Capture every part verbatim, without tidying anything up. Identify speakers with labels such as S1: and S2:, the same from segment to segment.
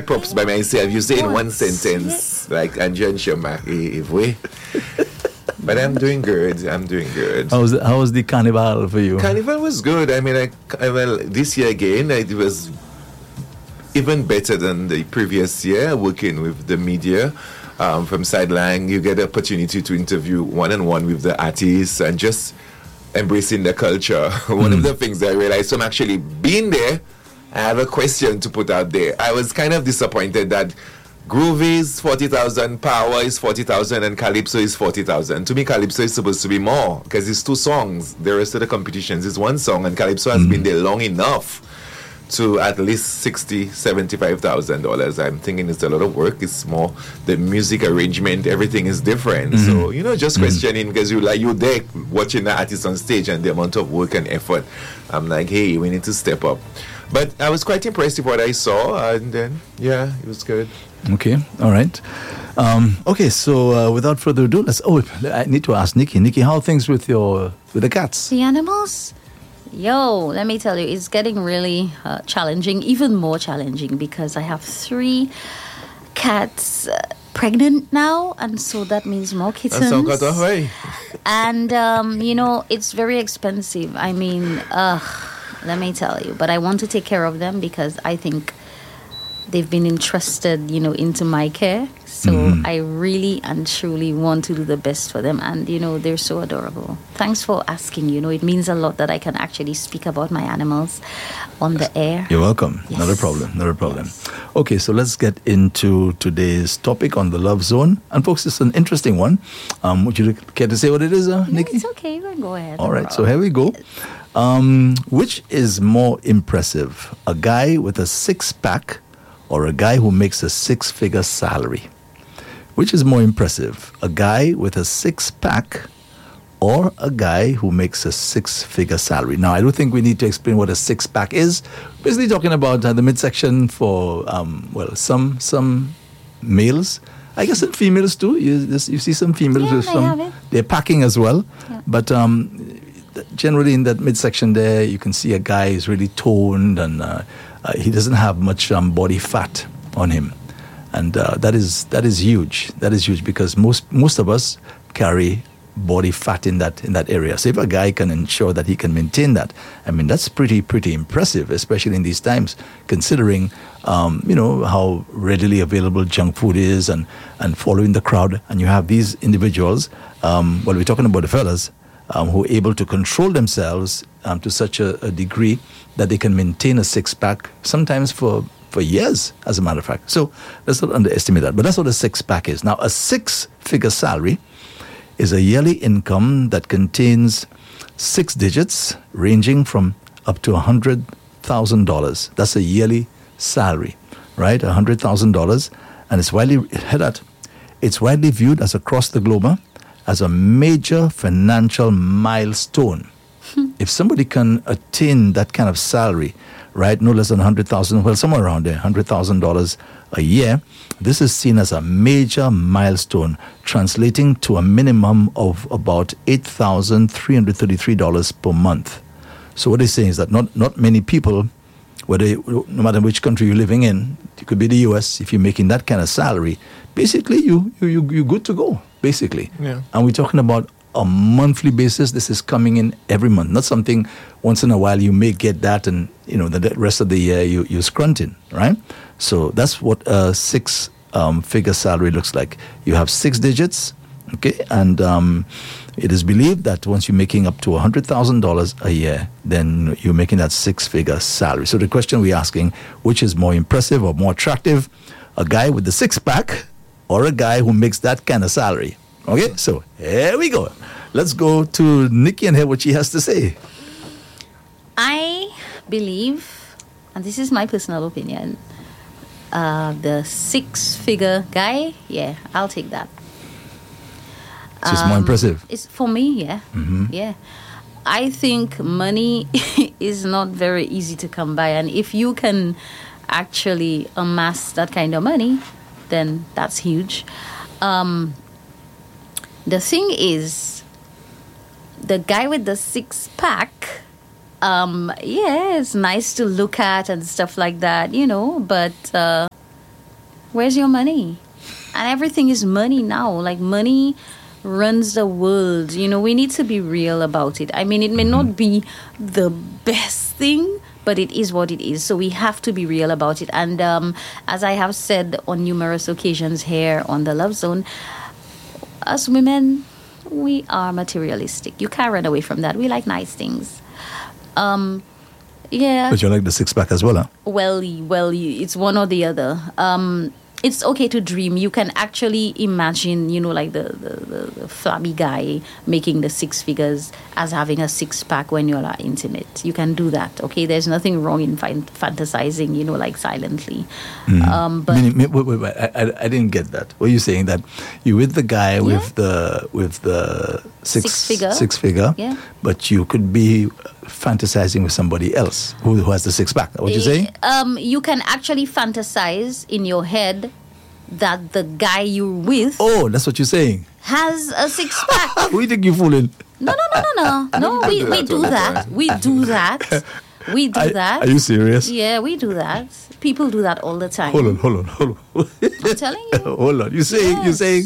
S1: props by myself. You say in one
S2: What?
S1: sentence, like Angie and Shema, if we. But I'm doing good. I'm doing good.
S3: How was the, how was the carnival for you?
S1: Carnival was good. I mean, I, I well, this year again, it was even better than the previous year. Working with the media um, from Sideline, you get the opportunity to interview one on one with the artists and just embracing the culture. One
S3: Mm.
S1: of the things that I realized, so I'm actually being there. I have a question to put out there. I was kind of disappointed that Groove is forty thousand, Power is forty thousand, and Calypso is forty thousand. To me, Calypso is supposed to be more because it's two songs. The rest of the competitions is one song, and Calypso has
S3: Mm.
S1: been there long enough to at least sixty thousand dollars, seventy-five thousand dollars. I'm thinking it's a lot of work. It's more the music arrangement, everything is different.
S3: Mm-hmm.
S1: So, you know, just questioning because you like you there watching the artist on stage and the amount of work and effort. I'm like, hey, we need to step up. But I was quite impressed with what I saw, and then, yeah, it was good.
S3: Okay, all right. Um, okay, so uh, without further ado, let's. Oh, I need to ask Nikki. Nikki, how are things with your with the cats?
S2: The animals? Yo, let me tell you, it's getting really uh, challenging, even more challenging, because I have three cats uh, pregnant now, and so that means more kittens.
S1: And so got away.
S2: And, um, you know, it's very expensive. I mean, uh, let me tell you. But I want to take care of them because I think they've been entrusted, you know, into my care. So
S3: Mhm.
S2: I really and truly want to do the best for them. And, you know, they're so adorable. Thanks for asking. You know, it means a lot that I can actually speak about my animals on the air.
S3: You're welcome.
S2: Yes.
S3: Not a problem. Not a problem. Okay, so let's get into today's topic on the Love Zone. And folks, it's an interesting one. Um, would you care to say what it is, uh,
S2: No,
S3: Nikki?
S2: it's okay. You can go ahead.
S3: All
S2: No
S3: right, so
S2: problem.
S3: here we go. Um, which is more impressive, a guy with a six-pack or a guy who makes a six-figure salary? Which is more impressive, a guy with a six-pack or a guy who makes a six-figure salary? Now, I don't think we need to explain what a six-pack is. Basically talking about uh, the midsection for, um, well, some some males. I guess in females too. You, this- you see some females
S2: Yeah,
S3: with
S2: they
S3: some,
S2: have it.
S3: they're packing as well.
S2: Yeah.
S3: But um, generally in that midsection there, you can see a guy is really toned and uh, uh, he doesn't have much um, body fat on him. And uh, that is that is huge. That is huge because most most of us carry body fat in that in that area. So if a guy can ensure that he can maintain that, I mean that's pretty pretty impressive, especially in these times, considering um, you know how readily available junk food is and and following the crowd. And you have these individuals. Um, well, we're talking about the fellas um, who are able to control themselves um, to such a, a degree that they can maintain a six pack sometimes for. for years, as a matter of fact. So let's not underestimate that. But that's what a six-pack is. Now, a six-figure salary is a yearly income that contains six digits ranging from up to one hundred thousand dollars. That's a yearly salary, right? one hundred thousand dollars. And it's widely, hear that, it's widely viewed as across the globe as a major financial milestone. If somebody can attain that kind of salary, right, no less than one hundred thousand dollars, well, somewhere around there, one hundred thousand dollars a year, this is seen as a major milestone, translating to a minimum of about eight thousand three hundred thirty-three dollars per month. So what they're saying is that not, not many people, whether you, no matter which country you're living in, it could be the U S, if you're making that kind of salary, basically you, you, you, you're good to go, basically.
S1: Yeah.
S3: And we're talking about a monthly basis. This is coming in every month, not something once in a while you may get that and you know the rest of the year you, you're scrunting, right? So that's what a six um, figure salary looks like. You have six digits, okay, and um, it is believed that once you're making up to one hundred thousand dollars a year, then you're making that six figure salary. So the question we're asking, which is more impressive or more attractive, a guy with the six pack or a guy who makes that kind of salary? Okay, so here we go. Let's go to Nikki and hear what she has to say.
S2: I believe, and this is my personal opinion, uh, the six-figure guy, yeah, I'll take that.
S3: So it's more
S2: Um,
S3: impressive.
S2: It's for me, yeah,
S3: Mhm.
S2: yeah. I think money is not very easy to come by, and if you can actually amass that kind of money, then that's huge. Um, the thing is, the guy with the six pack, um, yeah, it's nice to look at and stuff like that, you know, but uh, Where's your money? And everything is money now. Like, money runs the world. You know, we need to be real about it. I mean, it may not be the best thing, but it is what it is. So we have to be real about it. And um, as I have said on numerous occasions here on the Love Zone, us women, we are materialistic. You can't run away from that. We like nice things. Um, yeah.
S3: But you like the six pack as well, huh?
S2: Well, well, it's one or the other. Um, it's okay to dream. You can actually imagine, you know, like the, the, the, the flabby guy making the six figures as having a six pack when you're intimate. You can do that, okay? There's nothing wrong in fan- fantasizing, you know, like silently.
S3: Mm.
S2: Um, but
S3: Meaning, wait, wait, wait. I, I, I didn't get that. Were you saying that you with the guy
S2: Yeah.
S3: with the with the six,
S2: Six figure.
S3: six figure,
S2: Yeah.
S3: but you could be fantasizing with somebody else who, who has the six pack? What you saying?
S2: Um, you can actually fantasize in your head that the guy you're with
S3: Oh, that's what you're saying.
S2: has a six pack.
S3: Who you think you're fooling?
S2: No, no, no, no, no. No, we, we do that. We do that. We do
S3: Are-
S2: that.
S3: Are you serious?
S2: Yeah, we do that. People do that all the time.
S3: Hold on, hold on, hold on.
S2: I'm telling you.
S3: Hold on. You saying you
S2: Yes.
S3: saying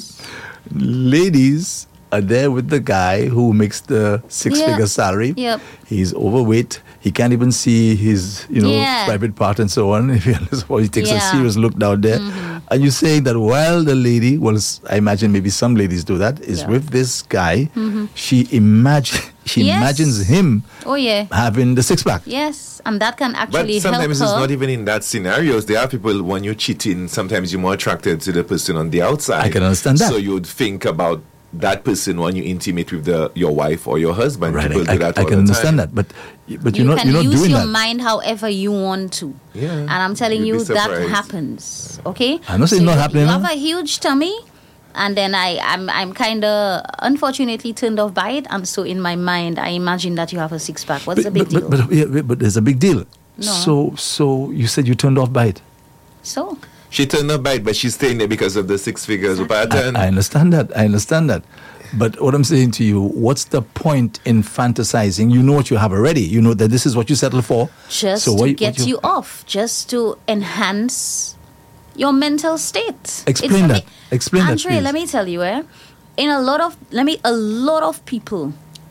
S3: ladies are there with the guy who makes the six
S2: Yeah.
S3: figure salary.
S2: Yep.
S3: He's overweight. He can't even see his, you know,
S2: Yeah.
S3: private part and so on. If he, or he takes
S2: Yeah.
S3: a serious look down there.
S2: Mm-hmm.
S3: Are you saying that while the lady, well, s- I imagine maybe some ladies do that, is
S2: Yeah.
S3: with this guy, she imagine she
S2: Yes.
S3: imagines him
S2: Oh, yeah.
S3: having the six pack.
S2: Yes. And that can
S1: But
S2: actually help
S1: sometimes it's
S2: her.
S1: not even in that scenarios. There are people, when you're cheating, sometimes you're more attracted to the person on the outside.
S3: I can understand that.
S1: So you'd think about that person when you intimate with the your wife or your husband.
S3: Right,
S1: People
S3: I,
S1: do that
S3: I
S1: all
S3: can
S1: the
S3: understand
S1: time.
S3: that, but but
S2: you
S3: you're not
S2: can
S3: you're not
S2: use
S3: doing
S2: your
S3: that.
S2: mind however you want to.
S1: Yeah.
S2: And I'm telling
S1: You'd
S2: you
S1: be
S2: that
S1: surprised.
S2: happens. Okay?
S3: I'm not saying
S2: So
S3: not
S2: you-
S3: happening,
S2: You
S3: huh?
S2: have a huge tummy, and then I, I'm I'm kinda unfortunately turned off by it, and so in my mind I imagine that you have a six pack. What's the big
S3: but,
S2: deal?
S3: but, but, yeah, but there's a big deal.
S2: No.
S3: So so you said you turned off by it.
S2: so
S1: She turned her back, but she's staying there because of the six figures pattern.
S3: I understand that. I understand that. But what I'm saying to you, what's the point in fantasizing? You know what you have already. You know that this is what you settle for.
S2: just
S3: so
S2: to
S3: what,
S2: get
S3: what
S2: you off, just to enhance your mental state.
S3: Explain
S2: It's-
S3: that. Explain that,
S2: Andre,
S3: please.
S2: let me tell you, eh? In a lot of let me a lot of people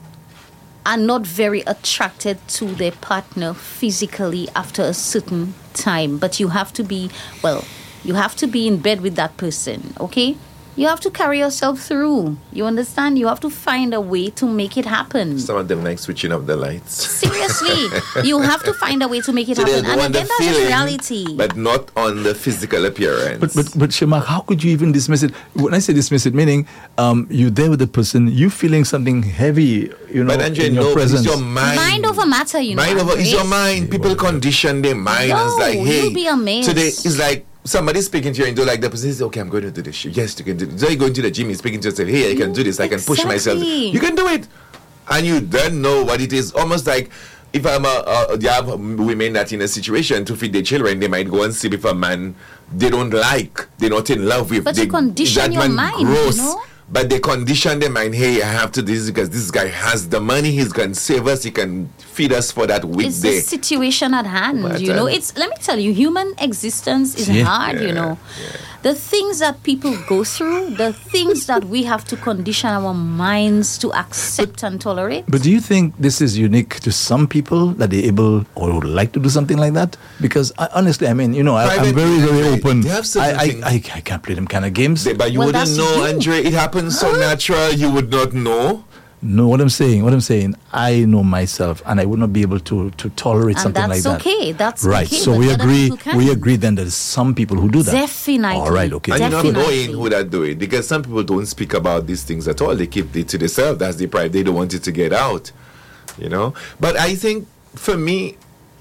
S2: are not very attracted to their partner physically after a certain time. But you have to be well, you have to be in bed with that person, okay? You have to carry yourself through. You understand? You have to find a way to make it happen.
S1: Some of them like switching up the lights.
S2: Seriously, you have to find a way to make it
S1: So they
S2: happen. And
S1: want the
S2: again, that's
S1: feeling,
S2: reality.
S1: but not on the physical appearance.
S3: But but but Shamak, how could you even dismiss it? When I say dismiss it, meaning um, you're there with the person, you feeling something heavy, you know,
S1: But Andre,
S3: in your
S1: no,
S3: presence.
S1: it's your mind.
S2: Mind over matter, you know.
S1: Mind over, it's
S2: Andre.
S1: your mind. People condition their mind.
S2: No,
S1: It's like, hey,
S2: you'll be amazed.
S1: today it's like somebody speaking to you and do like the person says, okay, I'm going to do this. Yes, you can do this. So you going to the gym, you're speaking to yourself, hey, I can do this. I can push myself.
S2: Exactly.
S1: You can do it, and you don't know what it is. Almost like if I'm a, a you have women that in a situation to feed their children, they might go and sleep with a man they don't like, they're not in love with.
S2: But
S1: they,
S2: you condition
S1: that
S2: your
S1: man
S2: mind, you
S1: gross.
S2: know?
S1: But they condition their mind, hey, I have to do this because this guy has the money, he's going to save us, he can feed us for that
S2: It's
S1: weekday.
S2: the situation at hand,
S1: But,
S2: you know.
S1: uh,
S2: It's let me tell you, human existence is
S3: Yeah.
S2: hard, you
S1: Yeah,
S2: know. The things that people go through, the things that we have to condition our minds to accept and tolerate.
S3: But do you think this is unique to some people that they're able or would like to do something like that? Because I, honestly, I mean, you know, I, I'm
S1: Private
S3: very,
S1: people,
S3: very
S1: they-
S3: open.
S1: they have certain
S3: I, I,
S1: things.
S3: I, I can't play them kind of games.
S1: They- but you
S2: Well,
S1: wouldn't
S2: that's
S1: know,
S2: you.
S1: Andre. It happens so natural, you would not know.
S3: No, what I'm saying, what I'm saying, I know myself, and I would not be able to to tolerate
S2: And
S3: something like
S2: that's
S3: that.
S2: okay. That's
S3: right.
S2: okay,
S3: So
S2: but
S3: we
S2: other
S3: agree.
S2: people can.
S3: We agree then there's some people who do that.
S2: Definitely.
S3: All right. Okay.
S1: And you're not
S2: Definitely.
S1: knowing who that do it because some people don't speak about these things at all. They keep it to themselves. That's the pride. They don't want it to get out. You know. But I think for me,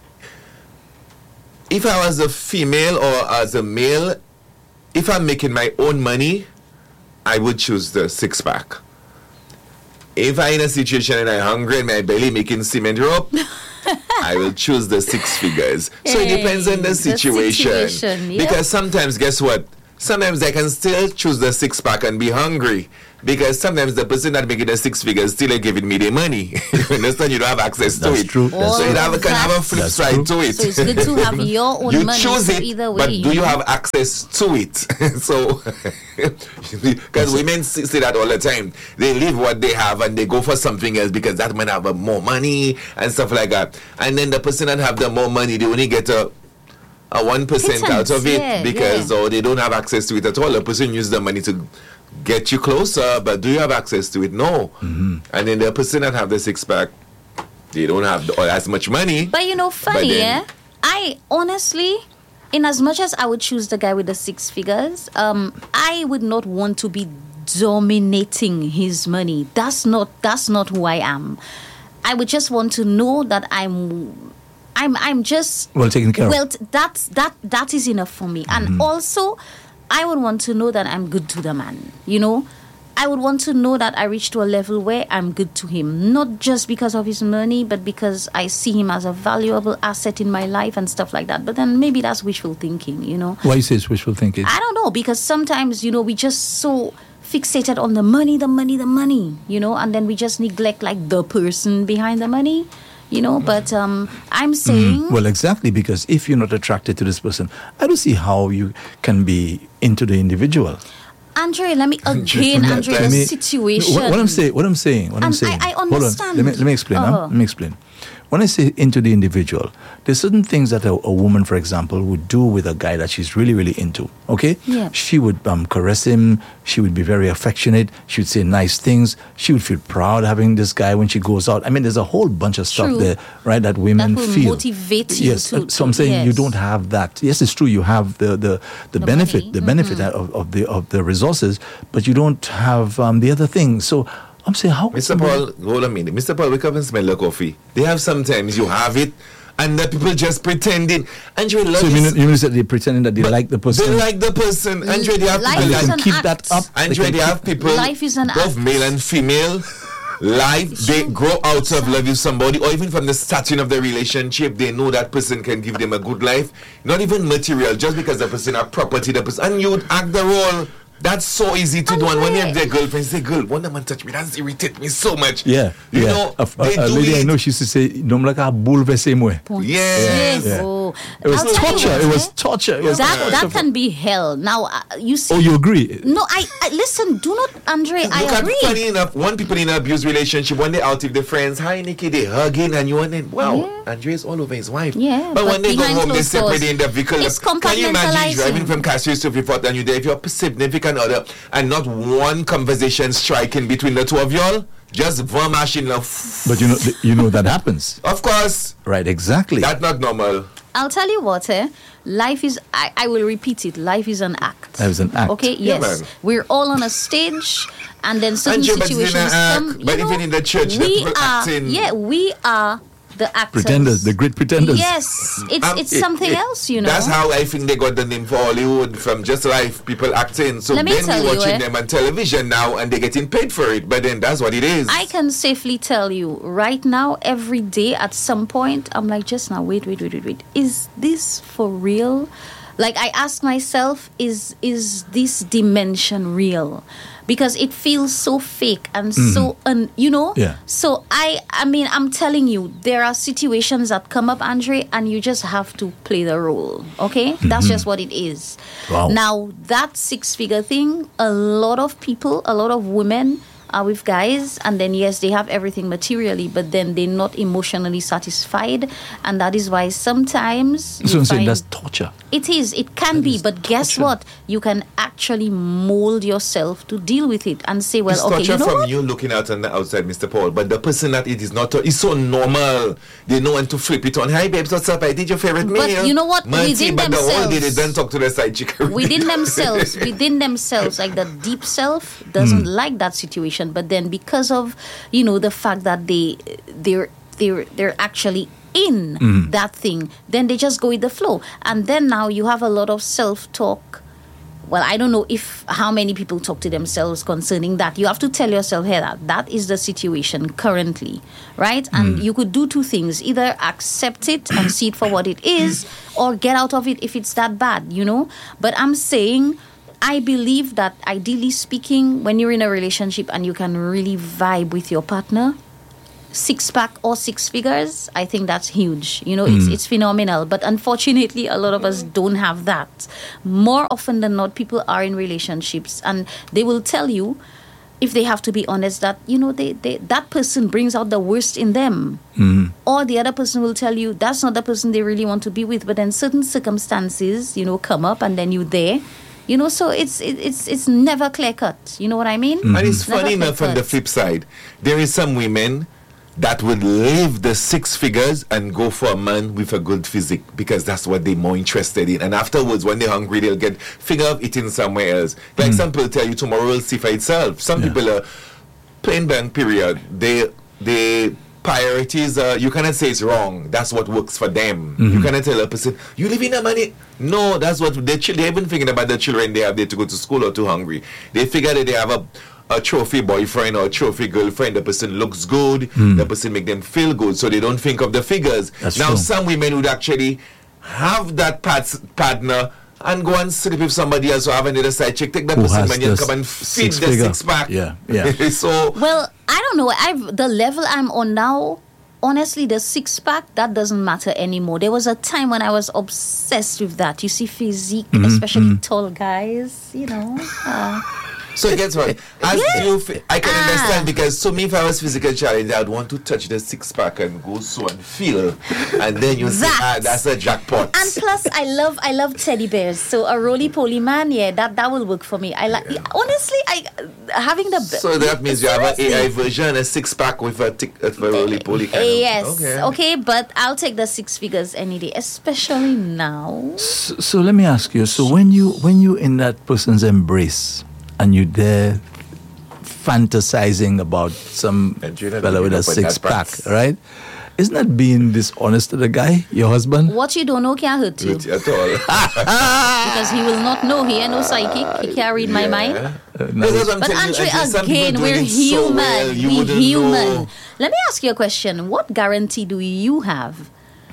S1: if I was a female or as a male, if I'm making my own money, I would choose the six pack. If I'm in a situation and I'm hungry and my belly making cement rope, I will choose the six figures. So it depends on
S2: Hey,
S1: the
S2: the
S1: situation.
S2: situation, yeah.
S1: Because sometimes, guess what? sometimes I can still choose the six pack and be hungry. Because sometimes the person that making the six figures still ain't giving me the money. You understand? You don't have access to
S3: That's
S1: it.
S3: true. That's
S1: So you
S3: true.
S1: have, can have a flip
S3: That's
S1: side
S3: true.
S1: to it.
S2: So it's good to have your own
S1: you
S2: money.
S1: choose
S2: so
S1: it,
S2: either way,
S1: but do you have access to it? So, because women say say that all the time. They leave what they have and they go for something else because that man have uh, more money and stuff like that. And then the person that have the more money, they only get a a one percent out of it
S2: yeah,
S1: because
S2: yeah.
S1: or they don't have access to it at all. The person use the money to get you closer, but do you have access to it? No.
S3: Mm-hmm.
S1: And then the person that have the six pack, they don't have the, or as much money.
S2: But you know, funny,
S1: then-
S2: yeah? I honestly, in as much as I would choose the guy with the six figures, um, I would not want to be dominating his money. That's not that's not who I am. I would just want to know that I'm I'm I'm just
S3: Well taken care of.
S2: well t- that's that that is enough for me. And also I would want to know that I'm good to the man, you know? I would want to know that I reached to a level where I'm good to him, not just because of his money, but because I see him as a valuable asset in my life and stuff like that. But then maybe that's wishful thinking, you know?
S3: Why you say it's wishful thinking?
S2: I don't know, because sometimes, you know, we just so fixated on the money, the money, the money, you know, and then we just neglect like the person behind the money, you know. But um, I'm saying,
S3: Well, exactly, because if you're not attracted to this person, I don't see how you can be into the individual.
S2: Andre, let me again, Andre,
S1: Let
S2: the
S3: me-
S2: situation.
S3: What, what I'm saying, what I'm saying, what I'm
S2: Um,
S3: saying.
S2: I- I
S3: Hold on.
S2: understand.
S3: Let me let me explain. huh?
S2: Uh-huh.
S3: Let me explain. When I say into the individual, there's certain things that a, a woman, for example, would do with a guy that she's really, really into. Okay,
S2: Yeah.
S3: she would um, caress him. She would be very affectionate. She would say nice things. She would feel proud having this guy when she goes out. I mean, there's a whole bunch of stuff
S2: True.
S3: there, right? That women
S2: That will
S3: feel
S2: motivate you
S3: Yes,
S2: to-
S3: uh, so I'm
S2: to-
S3: saying you
S2: yes.
S3: don't have that. Yes, it's true. You have the the, the,
S2: The
S3: benefit,
S2: money.
S3: the benefit of, of the of the resources, but you don't have um, the other things. So I'm saying, how?
S1: Mister Paul, hold on a minute. Mister Paul, wake up and smell the coffee. They have sometimes you have it, and the people just pretending. Andre, love
S3: So you
S1: is-
S3: mean, you mean that they're pretending that they
S1: but
S3: like the person?
S1: They like the person. Andre, they have
S2: Life
S1: people
S3: and they
S2: is
S3: can
S1: like
S2: an
S3: keep
S2: act.
S3: that up. They
S1: Andre,
S3: can
S1: they
S3: keep-
S1: have people.
S2: Life is an
S1: both
S2: act.
S1: male and female. Life, they grow out of love with somebody, or even from the starting of the relationship, they know that person can give them a good life. Not even material, just because the person have property, the person, and you would act the role. That's so easy to do. And when you have their girlfriend, say, "Girl, one man touch me." That's irritate me so much.
S3: Yeah,
S1: you
S3: yeah.
S1: know,
S3: a,
S1: they
S3: a, a
S1: do
S3: lady I
S1: it.
S3: know, she used to say, "No, like a bouleversé moi."
S1: Yes.
S3: Yeah.
S2: Oh.
S3: It was
S2: I'll tell you
S3: torture.
S2: what,
S3: It was
S2: eh?
S3: torture. It was
S2: that
S3: torture
S2: that
S3: for-
S2: can be hell. Now uh, you see.
S3: Oh, you agree?
S2: No, I, I listen. Do not, Andre.
S1: Look
S2: I
S1: at
S2: agree.
S1: funny enough, one people in an abused relationship, when they out with their friends, hi Nikki, they hugging and you and then wow,
S2: Yeah.
S1: Andre's all over his wife.
S2: Yeah,
S1: but,
S2: but
S1: when they go
S2: behind
S1: home, they
S2: closed
S1: separate
S2: doors,
S1: in the vehicle.
S2: it's
S1: Can you imagine
S2: compartmentalizing.
S1: driving from Cassius to Freeport and you there, if you're a significant other and not one conversation striking between the two of y'all, just vermashing love.
S3: But you know, th- you know that happens,
S1: Of course,
S3: right? Exactly.
S1: that's not normal.
S2: I'll tell you what, eh? Life is, I, I will repeat it, life is an act.
S3: That was an act.
S2: Okay,
S1: Yeah,
S2: yes.
S1: man.
S2: We're all on a stage, and then certain
S1: And you- but it's in a
S2: situations
S1: act,
S2: come. you
S1: but
S2: know,
S1: even in the church, the
S2: we
S1: people
S2: are,
S1: acting.
S2: yeah, we are the actors.
S3: Pretenders, the great pretenders.
S2: Yes, it's,
S1: Um,
S2: it's
S1: it-
S2: something
S1: it-
S2: else, you know.
S1: That's how I think they got the name for Hollywood, from just life, people acting. So
S2: Let me
S1: then
S2: tell
S1: we
S2: you,
S1: watching
S2: eh,
S1: them on television now and they're getting paid for it. But then that's what it is.
S2: I can safely tell you right now, every day at some point, I'm like, just now, wait, wait, wait, wait, wait. Is this for real? Like, I ask myself, is is this dimension real? Because it feels so fake and so, un, you know?
S3: Yeah.
S2: So I, I mean, I'm telling you, there are situations that come up, Andre, and you just have to play the role. Okay, that's just what it is.
S3: Wow.
S2: Now that six-figure thing, a lot of people, a lot of women are with guys, and then yes, they have everything materially, but then they're not emotionally satisfied, and that is why sometimes you
S3: So I'm saying
S2: find-
S3: that's torture.
S2: it is. It can be, but guess
S3: torture.
S2: what? You can actually mold yourself to deal with it and say, well,
S1: It's
S2: okay,
S1: torture
S2: you know
S1: from
S2: what?
S1: you looking out on the outside, Mister Paul. But the person that it is not, it's so normal. They know when to flip it on. Hi, babes, what's up? I did your favorite
S2: But
S1: meal.
S2: you know what?
S1: Marty,
S2: Within
S1: but the whole day they
S2: themselves-
S1: don't talk to the side chick.
S2: within themselves, within themselves, like the deep self doesn't like that situation, but then because of, you know, the fact that they they're they're they're actually in that thing, then they just go with the flow, and then now you have a lot of self-talk. Well, I don't know if how many people talk to themselves concerning that. You have to tell yourself, hey, that that is the situation currently, right? And you could do two things: either accept it and see it for what it is, or get out of it if it's that bad, you know. But I'm saying, I believe that ideally speaking, when you're in a relationship and you can really vibe with your partner, six pack or six figures, I think that's huge. You know, it's it's phenomenal. But unfortunately, a lot of us don't have that. More often than not, people are in relationships and they will tell you, if they have to be honest, that, you know, they, they that person brings out the worst in them.
S3: Mm.
S2: Or the other person will tell you that's not the person they really want to be with. But then certain circumstances, you know, come up and then you're there. You know, so it's it, it's it's never clear cut. You know what I mean?
S1: Mm-hmm. And it's
S2: Never
S1: funny enough on
S2: clear-cut.
S1: the flip side, there is some women that would leave the six figures and go for a man with a good physique because that's what they're more interested in. And afterwards, when they're hungry, they'll get figure of eating somewhere else. Like
S3: Mm.
S1: some people tell you tomorrow will see for itself. Some
S3: Yeah.
S1: people are plain blank period. They they priorities are, you cannot say it's wrong. That's what works for them.
S3: Mm-hmm.
S1: You cannot tell a person, you live in a money. No, that's what they ch- they're even thinking about the children they have there to go to school or too hungry. They figure that they have a a trophy boyfriend or a trophy girlfriend. The person looks good. The person make them feel good, so they don't think of the figures.
S3: That's
S1: now,
S3: true.
S1: some women would actually have that pat- partner and go and sleep with somebody else or have another side chick. Take that
S3: Who
S1: person
S3: has
S1: money and
S3: the
S1: come and
S3: s-
S1: feed
S3: six
S1: the
S3: figure.
S1: six pack.
S3: Yeah, yeah.
S1: so
S2: Well, I don't know. I've the level I'm on now. Honestly, the six pack, that doesn't matter anymore. There was a time when I was obsessed with that. You see, physique,
S3: Mm-hmm,
S2: especially tall guys. You know. Uh,
S1: So guess what? As you, f- I can
S2: Ah.
S1: understand because to me, if I was physically challenged, I'd want to touch the six pack and go so and feel, and then you say,
S2: That.
S1: ah, that's a jackpot.
S2: And plus, I love I love teddy bears. So a roly poly man, yeah, that that will work for me. I like honestly, I having the be-
S1: So that means you have an A I
S2: Seriously.
S1: version, a six pack with a tick, a roly poly kind of.
S2: Yes,
S1: Okay.
S2: okay. But I'll take the six figures any day, especially now.
S3: So, so let me ask you. So when you when you in that person's embrace and you're there fantasizing about some
S1: And you're not
S3: fella with
S1: giving
S3: a
S1: up on
S3: six
S1: that
S3: pack,
S1: part.
S3: right? Isn't that being dishonest to the guy, your husband?
S2: What you don't know can't hurt you,
S1: At all.
S2: because he will not know. He ain't no psychic. He can't read my mind.
S1: Yeah.
S3: Uh, no.
S1: Because I'm
S2: But
S1: telling you,
S2: Andre,
S1: Andre, some people
S2: again,
S1: doing
S2: we're
S1: it so
S2: human.
S1: well, you
S2: we're
S1: wouldn't
S2: human.
S1: know.
S2: Let me ask you a question. What guarantee do you have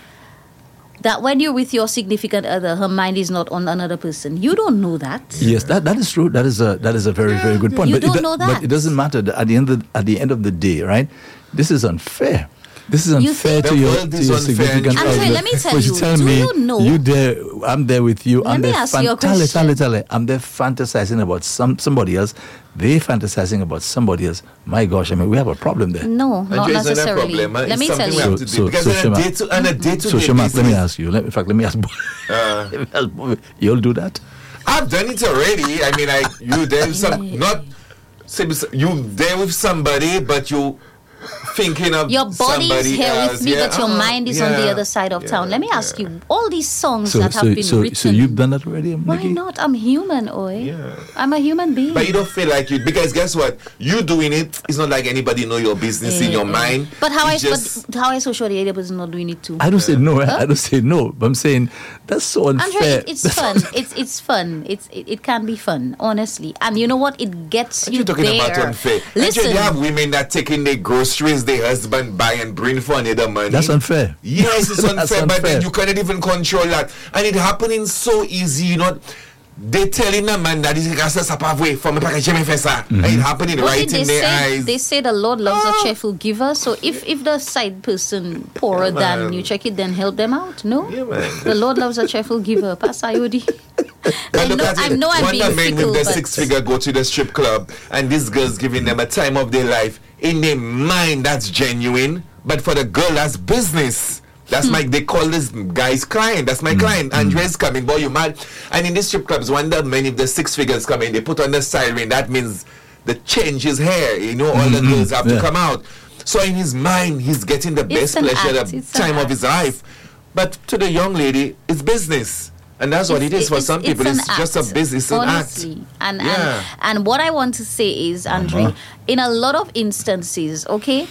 S2: that when you're with your significant other, her mind is not on another person? You don't know that.
S3: Yes, that, that is true. That is a that is a very very good point.
S2: You
S3: but
S2: don't
S3: it, do-
S2: know
S3: But
S2: that.
S3: it doesn't matter. At the end of at the end of the day, right? This is unfair. This is
S2: You
S3: unfair
S2: think-
S3: to
S1: The
S3: your,
S1: world
S3: to
S1: is
S3: your
S1: unfair,
S3: significant
S1: Andre,
S3: other.
S2: let me tell
S3: But
S2: you,
S3: tell
S2: do
S3: me,
S2: you know-
S3: you there? I'm there with you.
S2: Let
S3: I'm
S2: me
S3: there.
S2: ask you a
S3: tell it, tell
S2: question.
S3: it, tell it. I'm there fantasizing about some somebody else. They fantasizing about somebody else. My gosh, I mean, we have a problem there.
S2: No, not
S1: Andre, it's not a
S2: necessarily.
S1: problem. huh?
S2: Let
S1: It's
S2: me tell
S1: something we
S2: you.
S1: have to do.
S3: So-
S1: because
S3: so
S1: on, a
S3: Shema-
S1: day to, on a day-to-day
S3: So Shema, let me
S1: basis,
S3: ask you. Let, in fact, let me ask.
S1: Uh,
S3: let me ask Bobby, you'll do that?
S1: I've done it already. I mean, like you there with some not say bes- you there with somebody, but you thinking of
S2: Your body is
S1: somebody
S2: here
S1: else.
S2: with me,
S1: Yeah,
S2: but your
S1: uh-huh.
S2: mind is on the
S1: Yeah.
S2: other side of
S1: Yeah,
S2: town. Let me ask
S1: yeah.
S2: you, all these songs
S3: So
S2: that have
S3: so
S2: been
S3: so,
S2: written.
S3: so you've done that already,
S2: Why
S3: Nikki?
S2: not? I'm human, oi.
S1: Yeah.
S2: I'm a human being.
S1: But you don't feel like you because guess what? You doing it. It's not like anybody know your business in your
S2: Eh,
S1: mind.
S2: But how I
S1: It's just,
S2: but how I so sure the other person not doing it too.
S3: I don't say no. I don't say no. But I'm saying that's so unfair.
S2: Andre, it, it's fun. It's it's fun. It's it, it can be fun, honestly. And you know what? It gets
S1: what
S2: you
S1: you talking
S2: there.
S1: about unfair?
S2: Listen,
S1: Actually, you have women that taking their groceries, their husband buy and bring for another money.
S3: That's unfair.
S1: Yes, it's
S3: That's
S1: unfair, but then
S3: unfair.
S1: you cannot even control that. And it happening so easy, you know. They telling a man that this is a sapavwe from a package fesa. And it happening
S2: what
S1: right
S2: did they
S1: in their
S2: say?
S1: eyes.
S2: They say the Lord loves
S1: Ah.
S2: a cheerful giver. So if if the side person poorer
S1: Yeah,
S2: than
S1: man.
S2: you check it, then help them out. No,
S1: Yeah, man.
S2: the Lord loves a cheerful giver. Pass Ayodi.
S1: But
S2: I
S1: look
S2: know,
S1: at
S2: I
S1: it.
S2: know I'm
S1: Wonder
S2: being
S1: men
S2: fickle,
S1: with the
S2: but
S1: six figure go to the strip club and this girl's giving them a time of their life. In their mind, that's genuine. But for the girl, that's business. That's
S2: Hmm.
S1: my, they call this guy's client. That's my client. Andre's coming, boy, you mad. And in these strip clubs, wonder men if the six figures come in, they put on the siren. That means the change is here. You know, all the girls have
S3: Yeah.
S1: to come out. So in his mind, he's getting the
S2: It's
S1: best
S2: an
S1: pleasure,
S2: act.
S1: the
S2: It's an
S1: time of his
S2: act.
S1: life. But to the young lady, it's business. And that's what it is for some people.
S2: an
S1: It's just a
S2: act,
S1: business, an act.
S2: honestly. And,
S1: Yeah.
S2: and and what I want to say is, Andre,
S3: Uh-huh.
S2: in a lot of instances, okay,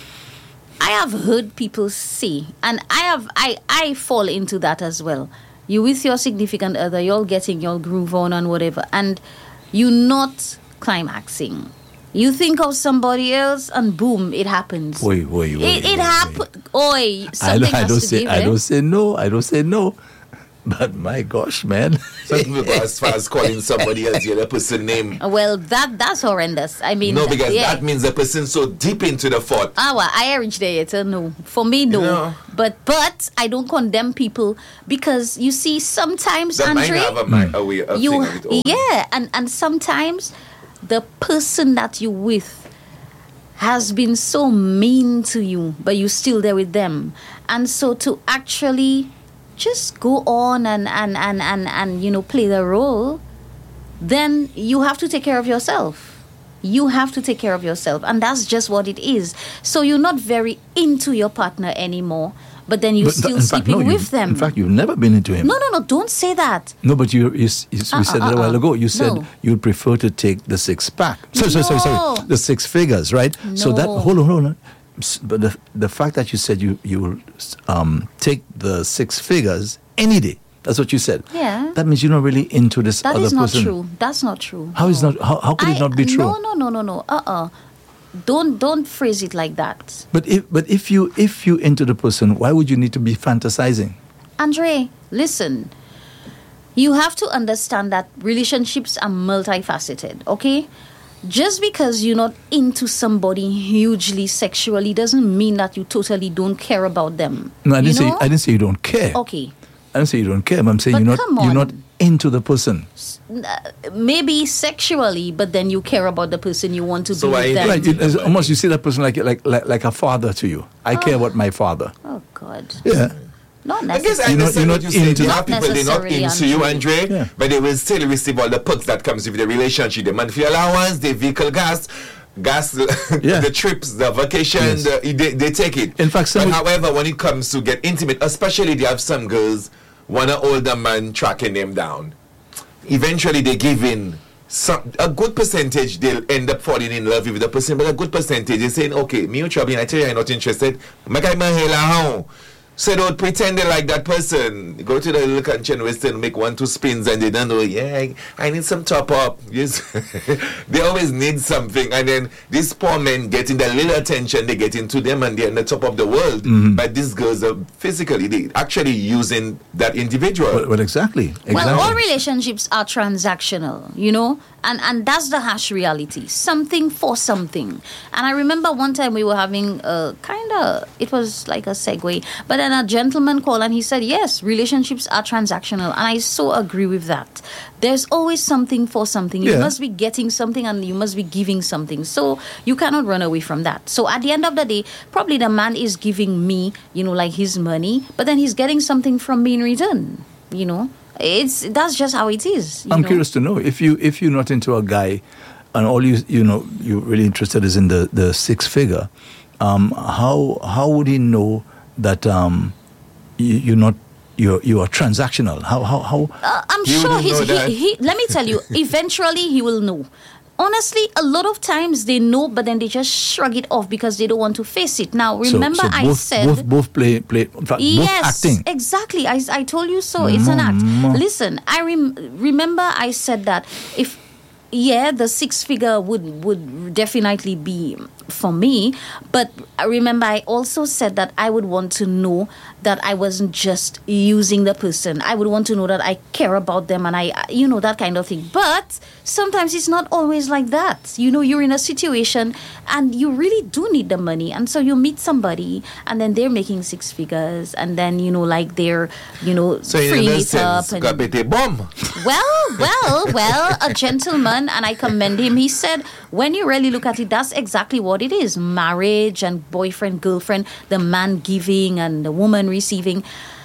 S2: I have heard people say, and I have I I fall into that as well. You with your significant other, you're getting your groove on and whatever, and you not climaxing. You think of somebody else, and boom, it happens.
S3: Wait, wait, wait.
S2: It, it
S3: wait,
S2: happens. Oi,
S3: I
S2: something
S3: don't, I
S2: has
S3: don't
S2: to
S3: say
S2: give.
S3: I
S2: eh?
S3: don't say no. I don't say no. But my gosh, man.
S1: Some people go as far as calling somebody else the other person's name.
S2: Well, that that's horrendous. I mean,
S1: No, because
S2: yeah.
S1: that means the person's so deep into the thought.
S2: Ah, well, I reached there yet. uh, No, for me, no.
S1: No.
S2: But but I don't condemn people because you see, sometimes
S1: That might
S2: Andre,
S1: have a, mi- a way of
S2: you
S1: thing of it all.
S2: yeah, and and sometimes the person that you with has been so mean to you, but you're still there with them, and so to actually just go on and and and and, and you know play the role, then you have to take care of yourself. You have to take care of yourself, and that's just what it is. So you're not very into your partner anymore, but then you're
S3: But
S2: still
S3: in fact,
S2: sleeping
S3: no, you-
S2: with them.
S3: In fact, you've never been into him.
S2: no, no, no! Don't say that.
S3: No, but you, you, s- you s- we
S2: Uh,
S3: said
S2: uh,
S3: that a while
S2: uh,
S3: ago. You said
S2: no.
S3: you'd prefer to take the six pack. Sorry, sorry, sorry,
S2: No.
S3: sorry. The six figures, right? So that
S2: No.
S3: hold on, hold on. S- But the the fact that you said you you will um, take the six figures any day. That's what you said.
S2: Yeah.
S3: That means you're not really into this
S2: That
S3: other
S2: is not
S3: person.
S2: true. That's not true.
S3: How is
S2: No.
S3: not? How, how could it
S2: I-
S3: not be true?
S2: No, no, no, no, no. Uh-uh. Don't don't phrase it like that.
S3: But if but if you if you into the person, why would you need to be fantasizing?
S2: Andre, listen. You have to understand that relationships are multifaceted, okay? Just because you're not into somebody hugely sexually doesn't mean that you totally don't care about them.
S3: No, I didn't
S2: you
S3: say
S2: know?
S3: I didn't say you don't care.
S2: Okay.
S3: I didn't say you don't care. But I'm saying
S2: But
S3: you're not
S2: come
S3: you're not
S2: on.
S3: into the person.
S2: Maybe sexually, but then you care about the person you want to
S1: So
S2: be
S1: why
S2: with
S1: you
S2: them.
S3: Right, it- it's almost you see that person like like like, like a father to you. I care about my father.
S2: Oh God.
S3: Yeah.
S2: Not
S1: I guess I
S2: necessarily.
S3: You're not-
S1: understand
S3: you're
S1: what you
S3: not
S1: say.
S3: into-
S1: You
S3: Not
S1: have people, they're not
S2: necessarily,
S1: into you,
S2: Andre.
S1: Andre,
S3: Yeah.
S1: but they will still receive all the perks that comes with the relationship. The monthly allowance, the vehicle gas, gas,
S3: Yeah.
S1: the trips, the vacation,
S3: Yes.
S1: the, they, they take it.
S3: In fact, some
S1: but
S3: would-
S1: however, when it comes to get intimate, especially they have some girls, want an older man tracking them down. Eventually, they give in. Some, a good percentage they'll end up falling in love with the person, but a good percentage is saying, okay, me you trouble, I tell you I'm not interested. Make I my hell how? So don't pretend they like that person. Go to the little country and western, make one, two spins, and they don't know, yeah, I, I need some top up. Yes. They always need something. And then these poor men getting the little attention they get into them, and they're on the top of the world. But these girls are physically, they actually using that individual.
S3: Well, well exactly. Exactly.
S2: Well, all relationships are transactional, you know, and and that's the harsh reality. Something for something. And I remember one time we were having a kind of, it was like a segue, but then a gentleman called and he said, yes, relationships are transactional, and I so agree with that. There's always something for something. You
S3: Yeah.
S2: must be getting something and you must be giving something. So you cannot run away from that. So at the end of the day, probably the man is giving me, you know, like his money, but then he's getting something from me in return, you know. It's that's just how it is. you
S3: I'm
S2: know.
S3: curious to know if you if you're not into a guy, and all you you know you're really interested is in the, the six figure. Um, how how would he know that um, you, you're not you're you are transactional? How how how?
S2: Uh, I'm
S1: You
S2: sure
S1: don't
S2: he's,
S1: know that.
S2: he, he. Let me tell you, eventually he will know. Honestly, a lot of times they know, but then they just shrug it off because they don't want to face it. Now,
S3: So-
S2: remember,
S3: so
S2: I
S3: both,
S2: said
S3: both both play play in fact, both
S2: yes,
S3: acting.
S2: exactly. I, I told you so. It's an act.
S3: Mama.
S2: Listen, I rem- remember I said that if yeah, the six figure would would definitely be for me, but I remember I also said that I would want to know that I wasn't just using the person. I would want to know that I care about them, and I, you know, that kind of thing. But sometimes it's not always like that. You know, you're in a situation and you really do need the money, and so you meet somebody, and then they're making six figures, and then you know, like they're, you know,
S1: So in
S2: freeing
S1: a
S2: it up.
S1: sense,
S2: And,
S1: kapete bomb.
S2: well, well, well, a gentleman, and I commend him. He said, when you really look at it, that's exactly what it is. Marriage and boyfriend, girlfriend, the man giving and the woman receiving.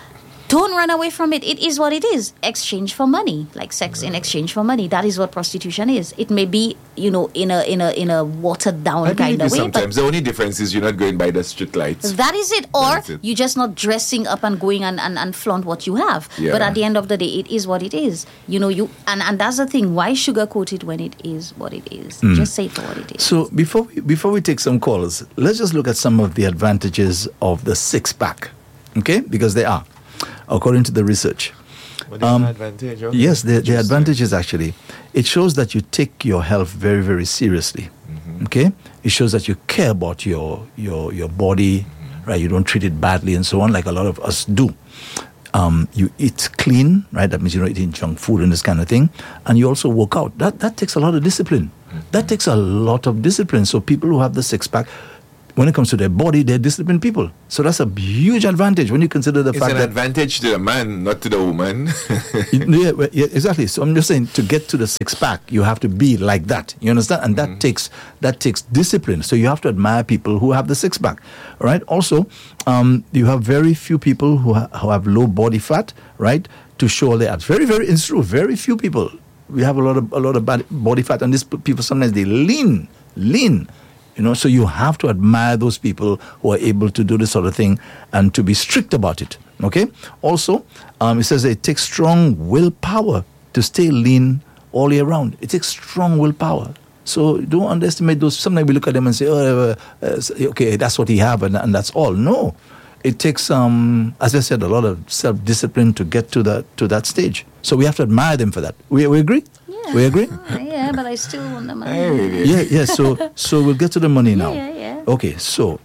S2: Don't run away from it. It is what it is. Exchange for money, like sex in exchange for money. That is what prostitution is. It may be, you know, in a in a in a watered down
S1: I believe
S2: kind of
S1: you
S2: way, but
S1: sometimes. The only difference is you're not going by the street lights.
S2: that is it. Or
S1: That's it.
S2: you're just not dressing up and going and, and, and flaunt what you have.
S1: Yeah.
S2: But at the end of the day, it is what it is. You know, you and, and that's the thing. Why sugarcoat it when it is what it is? Just say it for what it is.
S3: So before we, before we take some calls, let's just look at some of the advantages of the six pack, okay? Because they are, according to the research.
S1: What is the advantage? Okay.
S3: Yes, the, the
S1: Interesting.
S3: advantages actually. It shows that you take your health very, very seriously.
S1: Mm-hmm.
S3: Okay? It shows that you care about your your your body,
S1: Mm-hmm.
S3: right? You don't treat it badly and so on, like a lot of us do. Um, you eat clean, right? That means you're not eating junk food and this kind of thing. And you also work out. That that takes a lot of discipline. Mm-hmm. That takes a lot of discipline. So people who have the six-pack, when it comes to their body, they're disciplined people. So that's a huge advantage when you consider the
S1: it's
S3: fact
S1: an
S3: that...
S1: advantage to the man, not to the woman.
S3: yeah, well, yeah, exactly. So I'm just saying, to get to the six-pack, you have to be like that. You understand? And that mm-hmm. takes that takes discipline. So you have to admire people who have the six-pack. All right? Also, um, you have very few people who, ha- who have low body fat, right, to show their abs. Very, very, it's true. Very few people. We have a lot of a lot of body fat, and these people, sometimes they lean, lean. You know, so you have to admire those people who are able to do this sort of thing and to be strict about it. Okay. Also, um, it says it takes strong willpower to stay lean all year round. It takes strong willpower. So don't underestimate those. Sometimes we look at them and say, "Oh, uh, uh, okay, that's what he have, and, and that's all." No, it takes, um, as I said, a lot of self-discipline to get to that to that stage. So we have to admire them for that. We we agree. We agree?
S2: Uh, yeah, but I still want the money.
S3: Yeah, yeah. So, so we'll get to the money now.
S2: Yeah, yeah.
S3: Okay, so,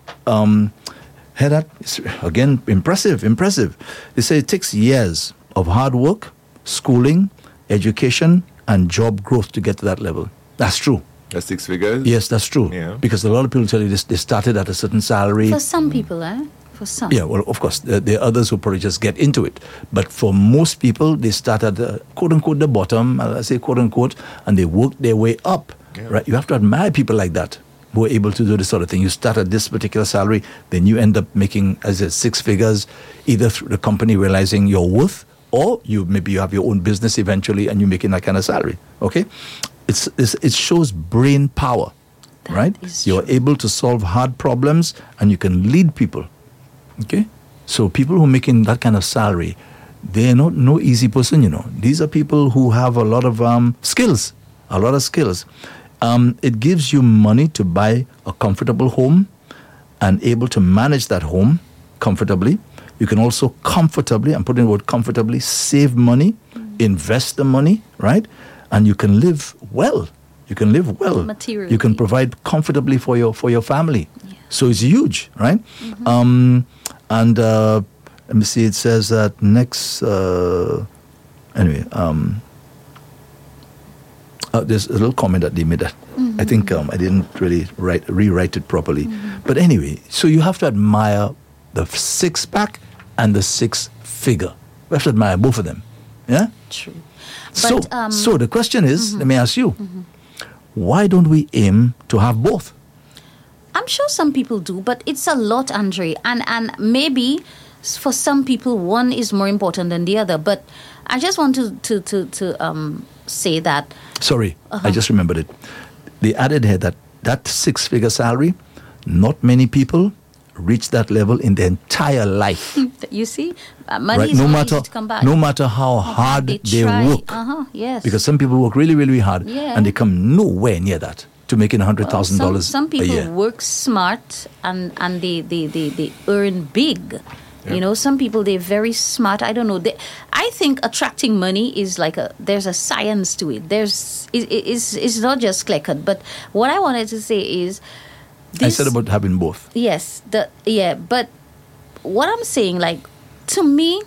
S3: um, Heather, again, impressive, impressive. They say it takes years of hard work, schooling, education, and job growth to get to that level. That's true.
S1: That's six figures?
S3: Yes, that's true.
S1: Yeah.
S3: Because a lot of people tell you this, they started at a certain salary.
S2: For some people, eh? For some.
S3: Yeah, well, of course, there, there are others who probably just get into it. But for most people, they start at the quote-unquote the bottom, I say quote-unquote, and they work their way up, yeah. right? You have to admire people like that who are able to do this sort of thing. You start at this particular salary, then you end up making, as I said, six figures, either through the company realizing your worth, or you maybe you have your own business eventually and you're making that kind of salary, okay? It's, it's It shows brain power,
S2: that
S3: right? You're able to solve hard problems and you can lead people. Okay, so people who are making that kind of salary, they're not no easy person, you know. These are people who have a lot of um, skills, a lot of skills. Um, it gives you money to buy a comfortable home and able to manage that home comfortably. You can also comfortably, I'm putting the word comfortably, save money, mm-hmm. invest the money, right? And you can live well. You can live well.
S2: Materially.
S3: You can provide comfortably for your for your family.
S2: Yeah.
S3: So it's huge, right? Mm-hmm. Um, and uh, let me see, it says that next, uh, anyway, um, uh, there's a little comment that they made that mm-hmm. I think um, I didn't really write, rewrite it properly. Mm-hmm. But anyway, so you have to admire the six-pack and the six-figure. We have to admire both of them. Yeah?
S2: True.
S3: So,
S2: but, um,
S3: so the question is,
S2: mm-hmm.
S3: let me ask you,
S2: mm-hmm.
S3: why don't we aim to have both?
S2: I'm sure some people do, but it's a lot, Andre. And and maybe for some people, one is more important than the other. But I just want to to to, to um say that.
S3: Sorry,
S2: uh-huh.
S3: I just remembered it. They added here that that six-figure salary, not many people reach that level in their entire life.
S2: You see, uh, money
S3: right?
S2: is
S3: no
S2: not
S3: matter,
S2: easy to come by.
S3: No matter how hard
S2: they,
S3: they
S2: try.
S3: work.
S2: Uh-huh, yes.
S3: Because some people work really, really hard,
S2: Yeah.
S3: and they come nowhere near that to making one hundred thousand
S2: well,
S3: dollars
S2: some, some
S3: a
S2: people
S3: year.
S2: work smart and, and they, they, they, they earn big.
S3: Yeah.
S2: You know, some people, they're very smart. I don't know. They, I think attracting money is like a, there's a science to it. There's, it, it's, it's not just clear cut. But what I wanted to say is, this,
S3: I said about having both.
S2: Yes, the yeah, but what I'm saying, like, to me,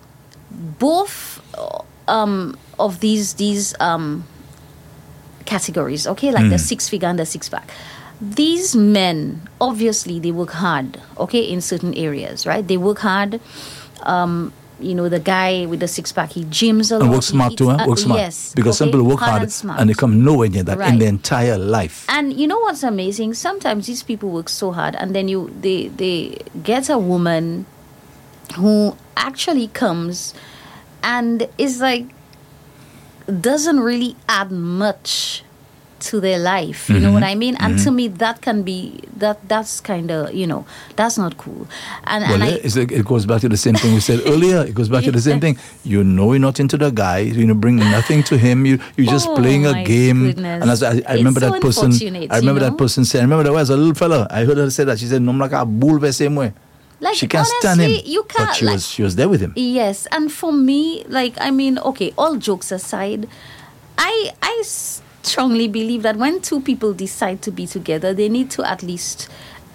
S2: both um, of these these um, categories, okay, like mm. the six figure and the six pack. These men, obviously, they work hard, okay, in certain areas, right? They work hard. Um, you know, the guy with the six pack, he gyms a lot.
S3: And work smart too, huh? Work smart.
S2: Yes.
S3: Because
S2: okay?
S3: some people work hard,
S2: hard and,
S3: and they come nowhere near that
S2: right.
S3: in their entire life.
S2: And you know what's amazing? Sometimes these people work so hard, and then you they they get a woman who actually comes and is like doesn't really add much to their life, you mm-hmm. know what I mean? And mm-hmm. to me, that can be that that's kind of, you know, that's not cool. And,
S3: well,
S2: and I,
S3: it's like, it goes back to the same thing we said earlier. It goes back to the same thing. You know, you're not into the guy. You know, bring nothing to him. You you're just
S2: oh,
S3: playing a game.
S2: Goodness.
S3: And as I, I remember
S2: so
S3: that person. I remember
S2: you know?
S3: that person saying. I remember that was a little fella. I heard her say that. She said, "No, like a bull the same way."
S2: Like,
S3: she can't
S2: honestly,
S3: stand him.
S2: You can't,
S3: but she
S2: like,
S3: was she was there with him.
S2: Yes, and for me, like, I mean, okay, all jokes aside, I I strongly believe that when two people decide to be together, they need to at least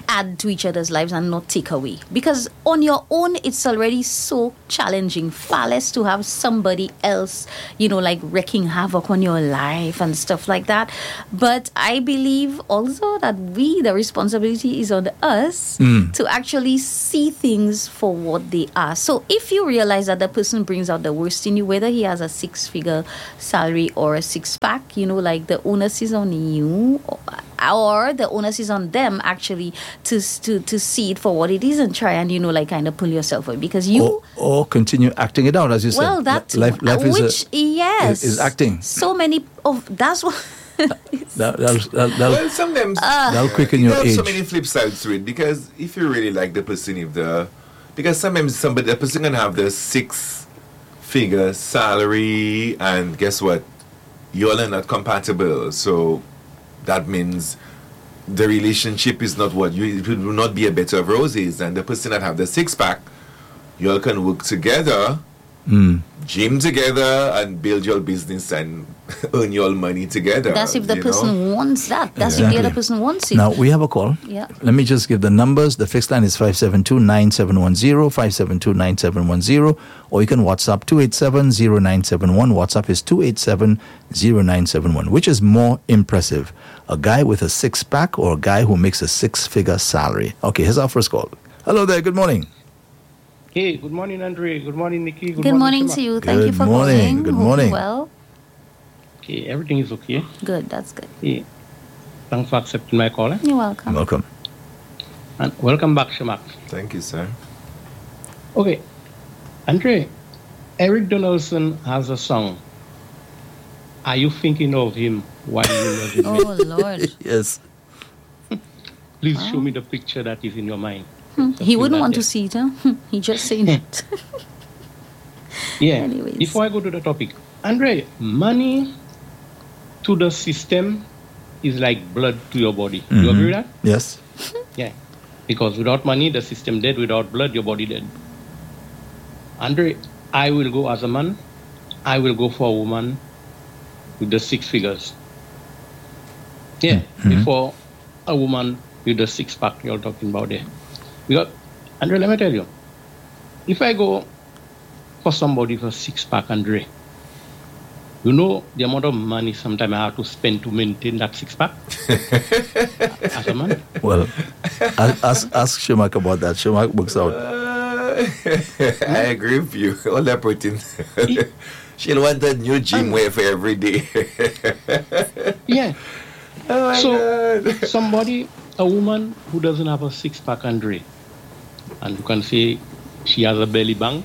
S2: add to each other's lives and not take away. Because on your own, it's already so challenging, far less to have somebody else, you know, like wreaking havoc on your life and stuff like that. But I believe also that we, the responsibility is on us mm. to actually see things for what they are. So if you realize that the person brings out the worst in you, whether he has a six-figure salary or a six-pack, you know, like the onus is on you, or, or the onus is on them actually to to to see it for what it is and try and, you know, like kind of pull yourself away, because you
S3: or, or continue acting it out, as you said.
S2: Well, that
S3: life, life
S2: which
S3: is, a,
S2: yes
S3: is, is acting.
S2: So many of that's what.
S3: that, that'll, that'll, that'll,
S1: well, sometimes
S2: uh,
S3: that'll quicken your
S1: there are
S3: age.
S1: so many flip sides to it, because if you really like the person, if the because sometimes somebody the person can have the six figure salary, and guess what, you all are not compatible, so that means the relationship is not what you, it will not be a bed of roses. And the person that have the six pack, you all can work together, mm. gym together, and build your business and earn your money together.
S2: That's if the person
S1: know?
S2: wants that. That's
S3: exactly.
S2: if the other person wants it.
S3: Now we have a call.
S2: Yeah.
S3: Let me just give the numbers. The fixed line is five seven two, nine seven one zero, five seven two, nine seven one zero, or you can WhatsApp two eight seven, zero nine seven one. WhatsApp is two eight seven, zero nine seven one. Which is more impressive, a guy with a six-pack or a guy who makes a six-figure salary? Okay, here's our first call. Hello there, good morning.
S4: Hey, good morning, Andre. Good morning, Nikki.
S2: Good, good morning, morning to you. Thank
S3: good
S2: you for
S3: morning.
S2: calling.
S3: Good
S2: Hope
S3: morning.
S2: Well.
S4: Okay, everything is okay.
S2: Good, that's good.
S4: Hey, thanks for accepting my call. Eh?
S2: You're welcome.
S3: Welcome.
S4: And welcome back, Shamak.
S1: Thank you, sir.
S4: Okay, Andre, Eric Donaldson has a song. Are you thinking of him while you love him?
S2: Oh, Lord.
S3: Yes.
S4: Please
S2: oh.
S4: show me the picture that is in your mind.
S2: Hmm. He wouldn't want there. to see it, huh? He just saying it.
S4: Yeah.
S2: Anyways.
S4: Before I go to the topic, Andre, money to the system is like blood to your body. Mm-hmm. You agree with that?
S3: Yes.
S4: Yeah. Because without money, the system dead. Without blood, your body dead. Andre, I will go as a man. I will go for a woman with the six figures. Yeah. Mm-hmm. Before a woman with the six pack you're talking about there. Because, Andre, let me tell you, if I go for somebody for six pack, Andre, you know the amount of money sometimes I have to spend to maintain that six pack as a man?
S3: Well, ask ask Shamak about that. Shamak works out.
S1: Uh, I agree with you. All that put in. She'll want a new gym wear for every day.
S4: Yeah.
S1: Oh my
S4: so
S1: God.
S4: somebody, a woman who doesn't have a six pack, Andre, and you can say she has a belly bang,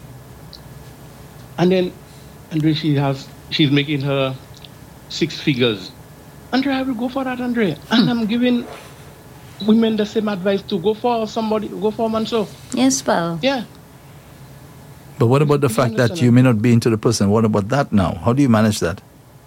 S4: and then Andre she has she's making her six figures. Andre, I will go for that, Andre. And I'm giving women the same advice to go for somebody, go for a man. So
S2: yes, pal.
S4: Yeah.
S3: But what about the you fact that you may not be into the person? What about that now? How do you manage that?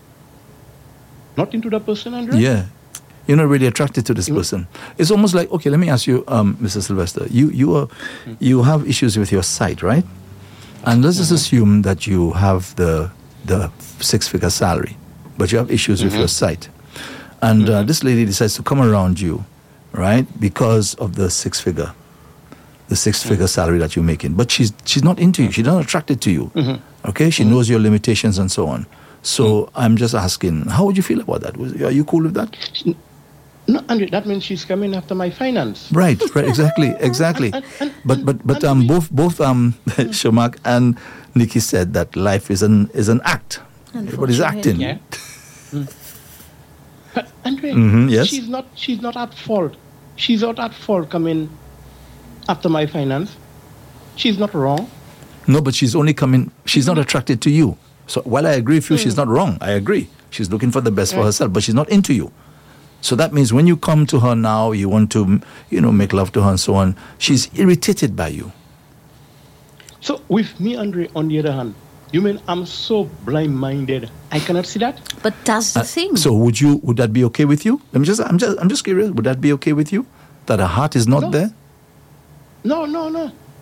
S4: Not into the person, Andre?
S3: Yeah. You're not really attracted to this
S4: you
S3: person. It's almost like, okay, let me ask you, um, Mister Sylvester, you you are mm-hmm. you have issues with your sight, right? And let's just mm-hmm. assume that you have the the six-figure salary, but you have issues mm-hmm. with your sight. And mm-hmm. uh, this lady decides to come around you, right, because of the six-figure, the six-figure mm-hmm. salary that you're making. But she's she's not into you. She's not attracted to you. Mm-hmm. Okay? She mm-hmm. knows your limitations and so on. So mm-hmm. I'm just asking, how would you feel about that? Are you cool with that?
S4: No, Andre, that means she's coming after my finance.
S3: Right, right, exactly, exactly.
S4: and, and, and,
S3: but but but um, both both um, Shamak and Nikki said that life is an is an act. Everybody's acting.
S4: Yeah. mm. But Andre,
S3: mm-hmm, yes?
S4: she's not she's not at fault. She's not at fault coming after my finance. She's not wrong.
S3: No, but she's only coming. She's not attracted to you. So while I agree with you, mm. she's not wrong. I agree. She's looking for the best right. for herself, but she's not into you. So that means when you come to her now, you want to, you know, make love to her and so on, she's irritated by you.
S4: So with me, Andre, on the other hand, you mean I'm so blind-minded I cannot see that?
S2: But that's the
S3: uh,
S2: thing.
S3: So would you? Would that be okay with you? I'm just, I'm just, I'm just curious. Would that be okay with you? That her heart is not
S4: no.
S3: there?
S4: No, no, no.